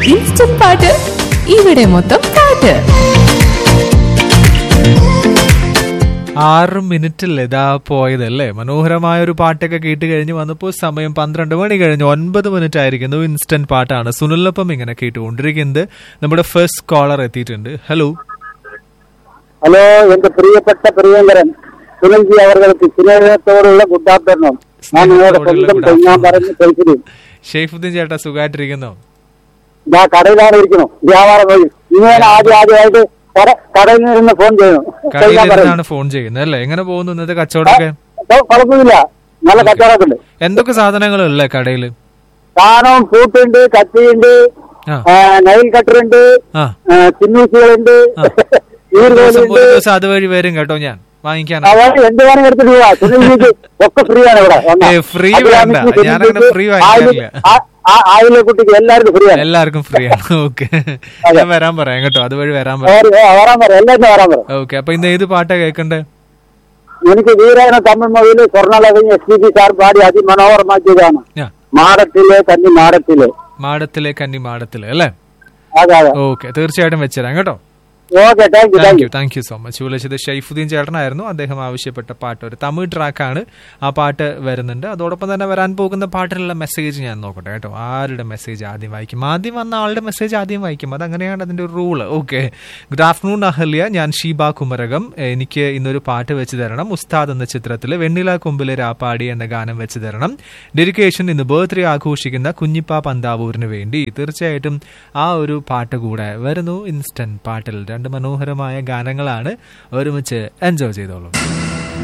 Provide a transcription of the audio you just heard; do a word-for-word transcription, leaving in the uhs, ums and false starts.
Instant പാട്ട് ഇവിടെ മൊത്തം പാട്ട്. ആറ് മിനിറ്റിൽ ഇതാ പോയതല്ലേ. മനോഹരമായ ഒരു പാട്ടൊക്കെ കേട്ട് കഴിഞ്ഞ് വന്നപ്പോൾ സമയം പന്ത്രണ്ട് മണി കഴിഞ്ഞ് ഒൻപത് മിനിറ്റ് ആയിരിക്കുന്നു. ഇൻസ്റ്റന്റ് പാട്ടാണ് സുനിലൊപ്പം ഇങ്ങനെ കേട്ടുകൊണ്ടിരിക്കുന്നത്. നമ്മുടെ ഫസ്റ്റ് കോളർ എത്തിയിട്ടുണ്ട്. ഹലോ ഹലോ, എന്റെ പ്രിയപ്പെട്ട പ്രിയങ്കരൻ സുനിൽജി അവർക്ക് സ്നേഹത്തോടുള്ള ഗുഡ് ആഫ്റ്റർനൂൺ. ഞാൻ നിങ്ങളുടെ സ്വന്തം ഞാൻ പറഞ്ഞ് കഴിച്ചിരുന്നു. ഷെയ്ഫുദ്ദീൻ ചേട്ടാ, സുഖമായിട്ടിരിക്കുന്നോ? ഇതാ കടയിലാണ് ഇരിക്കുന്നു, വ്യാപാരം പോയി. ഇങ്ങനെ ആദ്യം ആദ്യമായിട്ട് കടയിൽ നിന്ന് ഫോൺ ചെയ്യുന്നു. കടയിലാണ് ഫോൺ ചെയ്യുന്നത് അല്ലേ? എങ്ങനെ പോകുന്നു ഇന്നത്തെ കച്ചവടമൊക്കെ? കുഴപ്പമില്ല, നല്ല കച്ചവടമൊക്കെ ഉണ്ട്. എന്തൊക്കെ സാധനങ്ങളല്ലേ കടയില്? സാധനം പൂട്ടുണ്ട്, കത്തിയുണ്ട്, നൈൽ കട്ടറുണ്ട്, ചിന്നൂസികളുണ്ട്, ദിവസം അതുവഴി വരും കേട്ടോ, ഞാൻ വാങ്ങിക്കാൻ. എന്ത് വേണം എടുത്തിട്ട് പോവാ. സുനിൽജിക്ക് ഒക്കെ ഫ്രീ ആണ് ഇവിടെ. ഫ്രീ വേണ്ട, ഞാനങ്ങനെ ഫ്രീ വാങ്ങിക്കാറില്ല. ആയിലെ കുട്ടിക്ക് എല്ലാവർക്കും ഫ്രീ ആണ്. എല്ലാവർക്കും ഫ്രീ ആണ്. ഓക്കെ, ഞാൻ വരാൻ പറയാം കേട്ടോ, അതുവഴി വരാൻ പറയാം. വരാൻ പറയാം, എല്ലാവരും വരാൻ പറയാം. ഓക്കെ, അപ്പൊ ഇന്ന് ഏത് പാട്ടാ കേൾക്കണ്ടേ? എനിക്ക് വീരായന തമിഴ് മൊഴിയിൽ സ്വർണ്ണലകഞ്ഞ് എസ് പി ബി സാർ പാടി അതിമനോഹരമാക്കിയതാണ് മാടത്തിലെ കന്നി മാടത്തിലെ. മാടത്തിലെ കന്നി മാടത്തിലെ അല്ലേ? അതെ അതെ. ഓക്കെ, തീർച്ചയായിട്ടും വെച്ചുതരാം കേട്ടോ. Okay, thank you thank you thank you so much. വിളിച്ചത് ഷൈഫുദ്ദീൻ ചേട്ടനായിരുന്നു. അദ്ദേഹം ആവശ്യപ്പെട്ട പാട്ട് ഒരു തമിഴ് ട്രാക്കാണ്. ആ പാട്ട് വരുന്നുണ്ട്. അതോടൊപ്പം തന്നെ വരാൻ പോകുന്ന പാട്ടിലുള്ള മെസ്സേജ് ഞാൻ നോക്കട്ടെ കേട്ടോ. ആരുടെ മെസ്സേജ് ആദ്യം വായിക്കും? ആദ്യം വന്ന ആളുടെ മെസ്സേജ് ആദ്യം വായിക്കും, അതങ്ങനെയാണ് അതിന്റെ ഒരു rule. Okay, good afternoon Ahalya, ഞാൻ ഷീബ കുമരകം. എനിക്ക് ഇന്നൊരു പാട്ട് വെച്ച് തരണം. ഉസ്താദ് എന്ന ചിത്രത്തിൽ വെണ്ണില കൊമ്പിലെ രാപ്പാടി എന്ന ഗാനം വെച്ച് തരണം. ഡെഡിക്കേഷൻ ഇന്ന് ബർത്ത്ഡേ ആഘോഷിക്കുന്ന കുഞ്ഞിപ്പ പന്താവൂരിന് വേണ്ടി. തീർച്ചയായിട്ടും ആ ഒരു പാട്ട് കൂടെ വരുന്നു ഇൻസ്റ്റന്റ് പാട്ടിൽ. രണ്ട് മനോഹരമായ ഗാനങ്ങളാണ്, ഒരുമിച്ച് എൻജോയ് ചെയ്തോളൂ.